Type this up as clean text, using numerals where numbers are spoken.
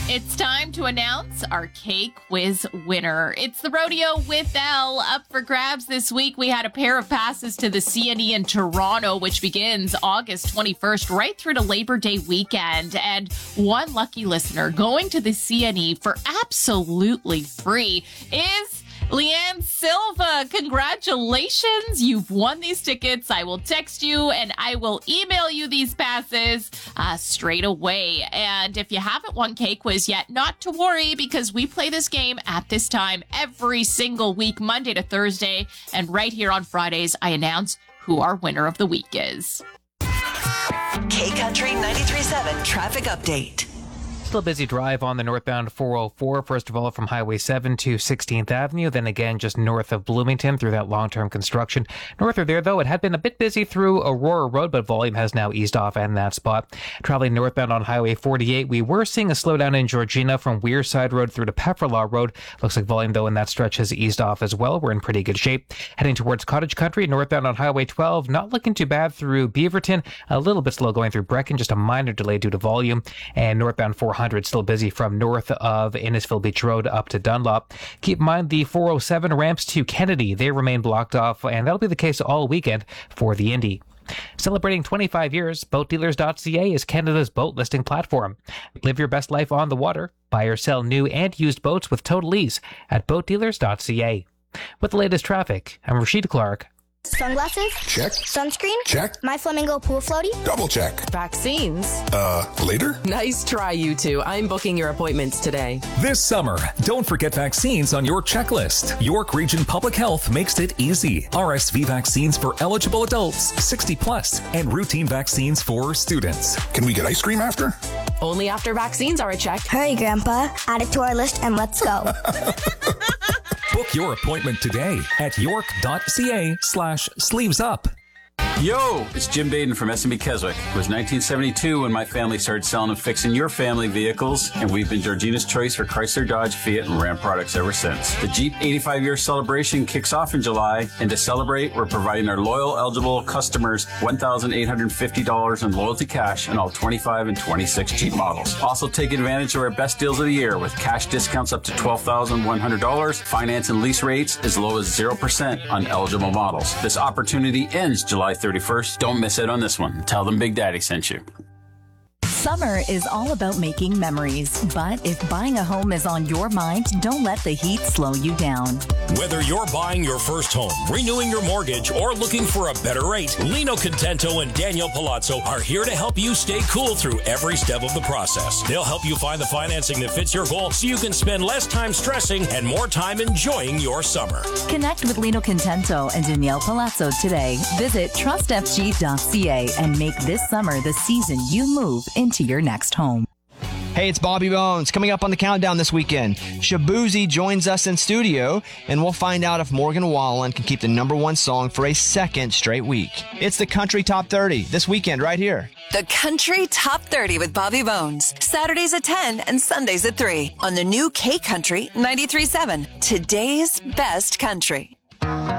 It's time to announce our K-Quiz winner. It's the Rodeo with Elle. Up for grabs this week, we had a pair of passes to the CNE in Toronto, which begins August 21st, right through to Labor Day weekend. And one lucky listener going to the CNE for absolutely free is Leanne Silva. Congratulations. You've won these tickets. I will text you and I will email you these passes straight away. And if you haven't won K-Quiz yet, not to worry, because we play this game at this time every single week, Monday to Thursday. And right here on Fridays, I announce who our winner of the week is. K-Country 93.7 traffic update. Still a busy drive on the northbound 404, first of all from Highway 7 to 16th Avenue, then again just north of Bloomington through that long-term construction. North of there, though, it had been a bit busy through Aurora Road, but volume has now eased off in that spot. Traveling northbound on Highway 48, we were seeing a slowdown in Georgina from Wearside Road through to Pefferlaw Road. Looks like volume, though, in that stretch has eased off as well. We're in pretty good shape. Heading towards Cottage Country, northbound on Highway 12, not looking too bad through Beaverton. A little bit slow going through Brecken, just a minor delay due to volume. And northbound 400 still busy from north of Innisfil Beach Road up to Dunlop. Keep in mind the 407 ramps to Kennedy. They remain blocked off, and that'll be the case all weekend for the Indy. Celebrating 25 years, BoatDealers.ca is Canada's boat listing platform. Live your best life on the water. Buy or sell new and used boats with total ease at BoatDealers.ca. With the latest traffic, I'm Rashid Clark. Sunglasses? Check. Sunscreen? Check. My Flamingo pool floaty? Double check. Vaccines? Later? Nice try, you two. I'm booking your appointments today. This summer, don't forget vaccines on your checklist. York Region Public Health makes it easy. RSV vaccines for eligible adults, 60 plus, and routine vaccines for students. Can we get ice cream after? Only after vaccines are a check. Hurry, Grandpa. Add it to our list and let's go. Book your appointment today at york.ca/sleevesup. Yo, it's Jim Baden from S&B Keswick. It was 1972 when my family started selling and fixing your family vehicles, and we've been Georgina's choice for Chrysler, Dodge, Fiat, and Ram products ever since. The Jeep 85-year celebration kicks off in July, and to celebrate, we're providing our loyal, eligible customers $1,850 in loyalty cash on all 25 and 26 Jeep models. Also, take advantage of our best deals of the year with cash discounts up to $12,100, finance and lease rates as low as 0% on eligible models. This opportunity ends July 31st. Don't miss it on this one. Tell them Big Daddy sent you. Summer is all about making memories, but if buying a home is on your mind, don't let the heat slow you down. Whether you're buying your first home, renewing your mortgage, or looking for a better rate, Lino Contento and Daniel Palazzo are here to help you stay cool through every step of the process. They'll help you find the financing that fits your goal so you can spend less time stressing and more time enjoying your summer. Connect with Lino Contento and Danielle Palazzo today. Visit trustfg.ca and make this summer the season you move into your next home. Hey, it's Bobby Bones. Coming up on the countdown this weekend, Shabuzi joins us in studio, and we'll find out if Morgan Wallen can keep the number one song for a second straight week. It's the Country Top 30 this weekend right here. The Country Top 30 with Bobby Bones. Saturdays at 10 and Sundays at 3 on the new K-Country 93.7. Today's best country.